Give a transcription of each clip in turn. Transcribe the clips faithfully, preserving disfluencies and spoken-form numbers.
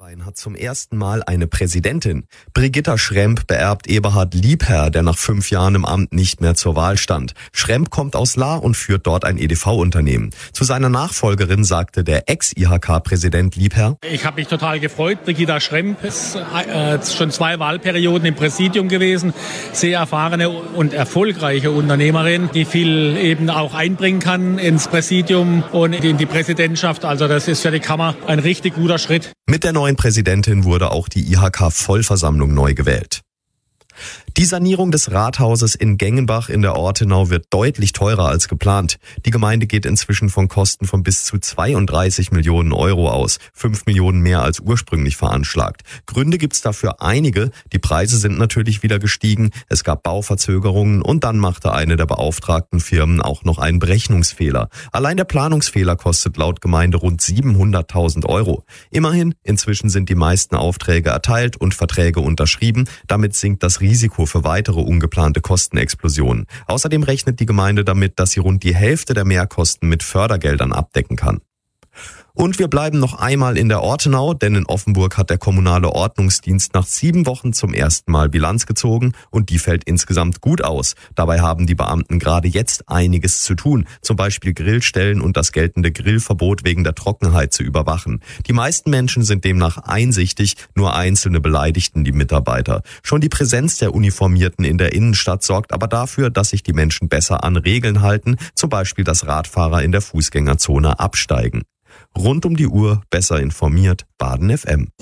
Niederrhein hat zum ersten Mal eine Präsidentin. Brigitta Schrempp beerbt Eberhard Liebherr, der nach fünf Jahren im Amt nicht mehr zur Wahl stand. Schrempp kommt aus Lahr und führt dort ein E D V-Unternehmen. Zu seiner Nachfolgerin sagte der Ex-I H K-Präsident Liebherr: Ich habe mich total gefreut. Brigitta Schrempp ist äh, schon zwei Wahlperioden im Präsidium gewesen. Sehr erfahrene und erfolgreiche Unternehmerin, die viel eben auch einbringen kann ins Präsidium und in die Präsidentschaft. Also das ist für die Kammer ein richtig guter Schritt. Mit der neuen Präsidentin wurde auch die I H K-Vollversammlung neu gewählt. Die Sanierung des Rathauses in Gengenbach in der Ortenau wird deutlich teurer als geplant. Die Gemeinde geht inzwischen von Kosten von bis zu zweiunddreißig Millionen Euro aus. fünf Millionen mehr als ursprünglich veranschlagt. Gründe gibt's dafür einige. Die Preise sind natürlich wieder gestiegen. Es gab Bauverzögerungen und dann machte eine der beauftragten Firmen auch noch einen Berechnungsfehler. Allein der Planungsfehler kostet laut Gemeinde rund siebenhunderttausend Euro. Immerhin, inzwischen sind die meisten Aufträge erteilt und Verträge unterschrieben. Damit sinkt das Risiko für weitere ungeplante Kostenexplosionen. Außerdem rechnet die Gemeinde damit, dass sie rund die Hälfte der Mehrkosten mit Fördergeldern abdecken kann. Und wir bleiben noch einmal in der Ortenau, denn in Offenburg hat der kommunale Ordnungsdienst nach sieben Wochen zum ersten Mal Bilanz gezogen und die fällt insgesamt gut aus. Dabei haben die Beamten gerade jetzt einiges zu tun, zum Beispiel Grillstellen und das geltende Grillverbot wegen der Trockenheit zu überwachen. Die meisten Menschen sind demnach einsichtig, nur Einzelne beleidigten die Mitarbeiter. Schon die Präsenz der Uniformierten in der Innenstadt sorgt aber dafür, dass sich die Menschen besser an Regeln halten, zum Beispiel dass Radfahrer in der Fußgängerzone absteigen. Rund um die Uhr besser informiert, Baden F M.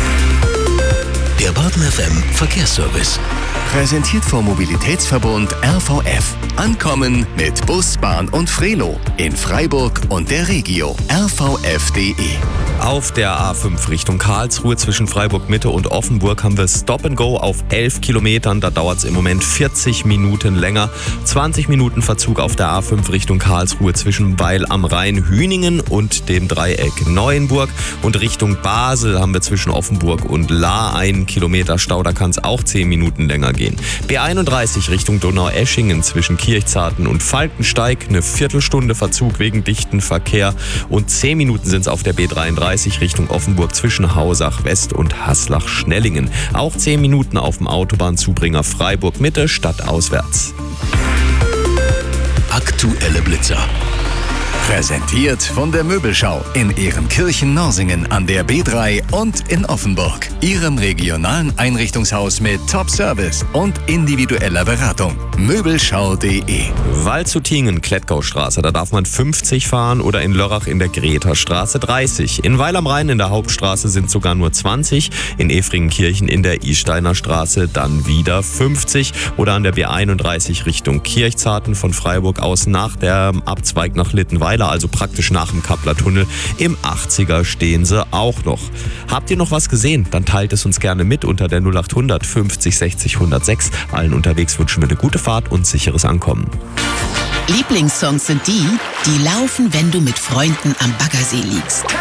Der Baden F M Verkehrsservice. Präsentiert vom Mobilitätsverbund R V F. Ankommen mit Bus, Bahn und Frelo in Freiburg und der Regio. R V F punkt de. Auf der A fünf Richtung Karlsruhe zwischen Freiburg Mitte und Offenburg haben wir Stop and Go auf elf Kilometern. Da dauert es im Moment vierzig Minuten länger. zwanzig Minuten Verzug auf der A fünf Richtung Karlsruhe zwischen Weil am Rhein, Hüningen und dem Dreieck Neuenburg. Und Richtung Basel haben wir zwischen Offenburg und Lahr einen Kilometer Stau. Da kann es auch zehn Minuten länger gehen. B einunddreißig Richtung Donaueschingen zwischen Kirchzarten und Falkensteig. Eine Viertelstunde Verzug wegen dichten Verkehr. Und zehn Minuten sind es auf der B dreiunddreißig Richtung Offenburg zwischen Hausach West und Haslach-Schnellingen. Auch zehn Minuten auf dem Autobahnzubringer Freiburg Mitte stadtauswärts. Aktuelle Blitzer. Präsentiert von der Möbelschau in Ehrenkirchen-Norsingen an der B drei und in Offenburg. Ihrem regionalen Einrichtungshaus mit Top-Service und individueller Beratung. Möbelschau punkt de. Waldshutingen, Klettgaustraße, da darf man fünfzig fahren oder in Lörrach in der Greta-Straße dreißig. In Weil am Rhein in der Hauptstraße sind sogar nur zwanzig. In Efringenkirchen in der Isteiner Straße dann wieder fünfzig. Oder an der B einunddreißig Richtung Kirchzarten von Freiburg aus nach der Abzweig nach Littenweiler, also praktisch nach dem Kappler-Tunnel. Im achtziger stehen sie auch noch. Habt ihr noch was gesehen? Dann teilt es uns gerne mit unter der null acht hundert fünfzig sechzig hundertsechs. Allen unterwegs wünschen wir eine gute Fahrt und sicheres Ankommen. Lieblingssongs sind die, die laufen, wenn du mit Freunden am Baggersee liegst.